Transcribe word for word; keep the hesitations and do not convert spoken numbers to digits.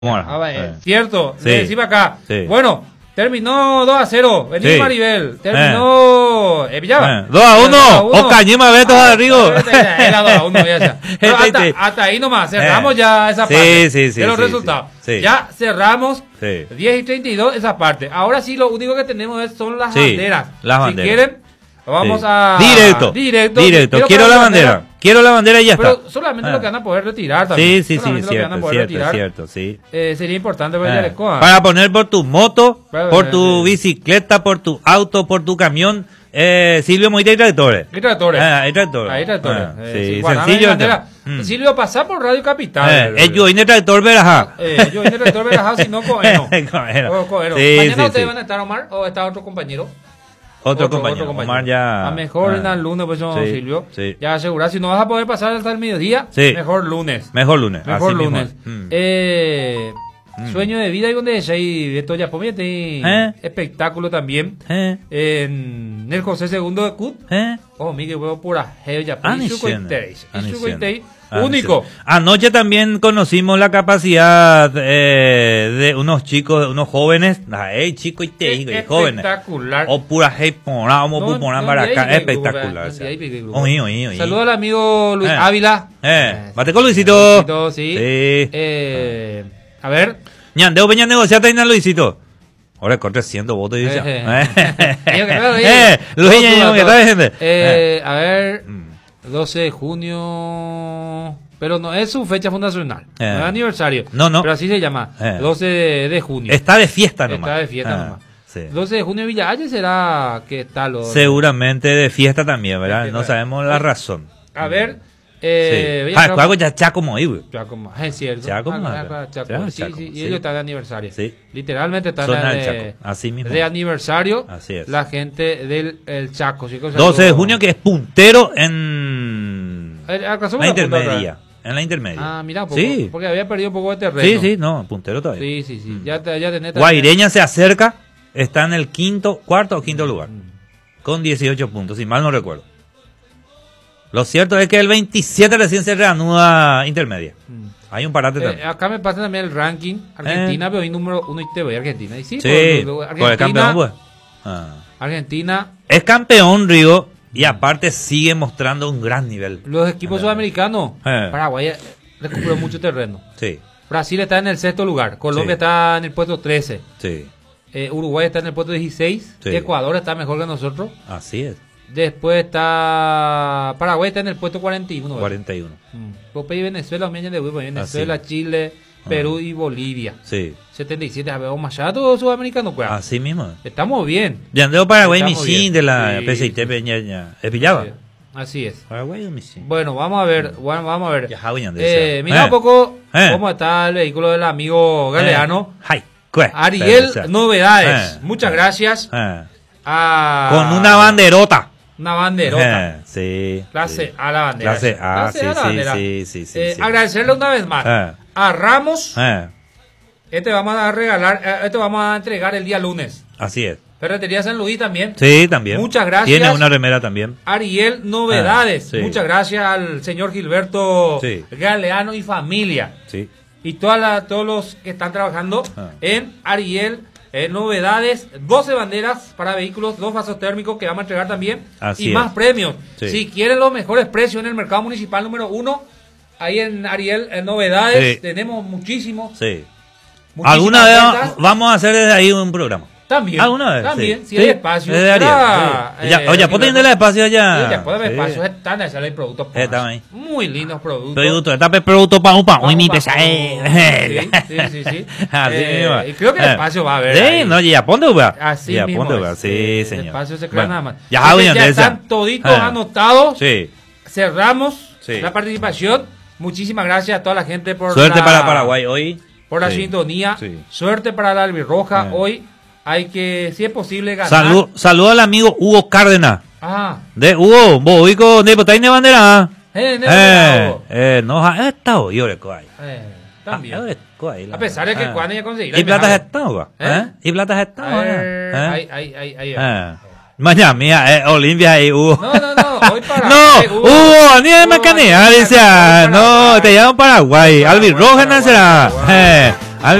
Bueno, Ah, va, eh, sí. cierto, Sí. le decimos acá. Sí. Bueno, terminó dos a cero. Vení, Sí. Maribel. Terminó. Eh, Villalba. Eh, dos a uno. O Cañema Beto Ah, Arrigo. Era dos a uno, ya sea. Pero Este, hasta, este. hasta ahí nomás. Cerramos Eh. ya esa Sí, parte sí, sí, de los sí, resultados. sí. Sí. Ya cerramos. Sí. diez y treinta y dos esa parte. Ahora sí, lo único que tenemos es, son las Sí, banderas. las si banderas. quieren, vamos Sí. a. Directo. Directo. Directo. Quiero, que la la bandera. Quiero la bandera y ya Pero está. solamente Ah. lo que van a poder retirar también. Sí, sí, sí, Solamente lo que van a cierto, poder cierto, retirar. cierto, sí. Eh, sería importante ver Eh, el Ecoa. Para poner por tu moto, Para por poner, tu sí. bicicleta, por tu auto, por tu camión, eh, Silvio Moita y tractores. Hay tractores. Ah, hay tractores. Hay tractores. Ah, Eh, sí, sí, Guardame sencillo. la bandera. Mm. Silvio, pasa por Radio Capital. Eh, el yo vine tractor verajá. Eh, yo vine el tractor Verajao, si no Coeno. Coeno. O Coeno. Sí, Mañana sí, ustedes sí. van a estar, Omar, o está otro compañero. Otro, compañero. Omar ya. A mejor ah, en el lunes, pues, no, sí, Silvio. sí. Ya asegurar, si no vas a poder pasar hasta el mediodía, Sí. mejor lunes. Mejor lunes. Mejor así mismo. lunes. Mm. Eh, Mm. Sueño de vida y donde es ahí de Toya Pomete y ¿Eh? espectáculo también. Eh, En el José segundo de Cut. eh. Oh, Miguel, huevo pura. Heya, Anisiene. Anisiene. Anisiene. Único. Anoche también conocimos la capacidad eh, de unos chicos, unos jóvenes. Ay, chicos y te digo, y jóvenes. Espectacular. O pura hey, pona, o No, pona no, para de ahí acá. viene el Espectacular. grupo, o sea. de ahí viene el grupo. Oí, oí, oí. Saludos al amigo Luis Eh. Ávila. Eh, bate con Luisito. Luisito, sí. Sí. Eh, a ver. Ñandeo peña negociata y na Luisito. Ahora con trescientos votos y dice. Eh, Eh, Digo que claro, eh, digo, Luis todo, Ñaño, todo, ¿qué todo. tal, gente? Eh, a ver, Mm. doce de junio. Pero no es su fecha fundacional. Eh. No es aniversario. No, no. Pero así se llama. Eh. doce de, de junio. Está de fiesta nomás. Está de fiesta Ah, nomás. sí. doce de junio Villa Valle será que tal o Seguramente de fiesta también, ¿verdad? De No fiesta. sabemos la razón. A ver. Eh, Sí. Villa Ah, Cruz- algo ya chaco como ahí, güey. Chaco más, es cierto. Chaco Ah, más, ah, ¿verdad? Chaco, Ya, sí, Chaco, sí, y sí. ellos están de aniversario. Sí. Literalmente están Zona de, del Chaco, así mismo. de aniversario. Así es. La gente del el Chaco. Chicos, doce de saludos. junio que es puntero en Eh, alcanzó la una punta intermedia. otra En la intermedia. vez. Ah, mira, poco, Sí. porque había perdido un poco de terreno. Sí, sí, no, puntero todavía. Sí, sí, sí. Ya, te- ya tenés también- Guaireña se acerca, está en el quinto, cuarto o quinto lugar, Mm. con dieciocho puntos, si mal no recuerdo. Lo cierto es que el veintisiete recién se reanuda intermedia. Mm. Hay un parate Eh, también. acá me pasa también el ranking. Argentina, veo ahí número uno y te voy Argentina. Y sí, Sí, por- por el Argentina, campeón, pues. Ah. Argentina, Es campeón, Rigo, y aparte sigue mostrando un gran nivel. los equipos Eh. sudamericanos. Eh. Paraguay eh, recuperó mucho terreno. Sí, Brasil está en el sexto lugar. Colombia Sí. está en el puesto trece. sí, Eh, Uruguay está en el puesto dieciséis. Sí. Ecuador está mejor que nosotros. así es. Después está Paraguay está en el puesto cuarenta y uno. ¿verdad? cuarenta y uno. Mm. Copa y Venezuela, Omeña de Huevo, Venezuela, Así. Chile, Perú y Bolivia. Sí, setenta y siete, a ver, más allá todo sudamericano, pues. así mismo. Estamos bien. Yandeo Paraguay, Estamos Misin bien. de la Sí, P C I T sí. Peña. ¿Es Pillaba? Sí, así es. Paraguay o Misin. Bueno, vamos a ver, bueno, vamos a ver. Ya, Javi, Yandeo, Eh, sea. mira Eh. un poco Eh. cómo está el vehículo del amigo Galeano. Eh. Ay, cue. Ariel, Pero, o sea, novedades. eh. Muchas gracias. Eh. A Con una banderota. Una banderota. Eh, sí. Clase sí. A la bandera. Clase A, Clase sí, A la sí, bandera. sí, sí, sí, Eh, sí. Agradecerle una vez más Eh. a Ramos. Eh, Este vamos a regalar, eh, este vamos a entregar el día lunes. así es. Ferretería San Luis también. Sí, también. Muchas gracias. Tiene una remera también. Ariel, novedades. Ah, sí. Muchas gracias al señor Gilberto Sí. Galeano y familia. Sí. Y toda la- todos los que están trabajando Ah. en Ariel, eh, novedades, doce banderas para vehículos, dos vasos térmicos que vamos a entregar también. Así y es. más premios. Sí. Si quieren los mejores precios en el mercado municipal número uno, ahí en Ariel, en novedades, Sí. tenemos muchísimos. Sí. muchísimas Alguna vez ofertas. vamos a hacer desde ahí un programa. También. ¿Alguna vez? También, Sí. si Sí. hay espacio. Desde Ariel, Para, sí. Ya- eh, oye, ¿puedo tener el espacio allá? Sí, ya puede haber Sí. espacio. Están allá hay productos. Eh, están ahí. Muy lindos productos. Producto, esta vez producto pa' un pa' un mi Vamos, pesa. vamos. Sí, sí, sí, sí. Así Eh, mismo. y creo que el Eh. espacio va a haber Sí, ahí. no, ya ponte, weá. Así Ya mismo ponte, es. weá. Sí, Eh, el señor. espacio se crea Bueno, nada más. Ya, Así Javi, que ya entonces. están toditos Ah. anotados. Sí. Cerramos Sí. la participación. Muchísimas gracias a toda la gente por Suerte la, para Paraguay hoy. por la Sí. sintonía. Sí. Suerte para la albirroja. Eh. Hoy hay que, si es posible, ganar. Salud, salud al amigo Hugo Cárdenas. Ah, De Hugo, vos ubico de Botaine bandera. eh, no, Eh, no, eh, no, ha estado yo le coay. eh, también. A A pesar de que cuando ya conseguí la Y plata mejor. estado, ¿Eh? ¿eh? Y plata estado, Eh, ¿eh? ahí, ahí, ahí, ahí. Eh. Mañana, mía, eh, Olimpia y Hugo. No, no, no, hoy para. No, eh, Hugo, ni de Hugo, Macanea, ni de dice, Macanea, no, Paraguay. te llaman Paraguay, Paraguay, Albi Roja, Paraguay, será. Paraguay. Eh.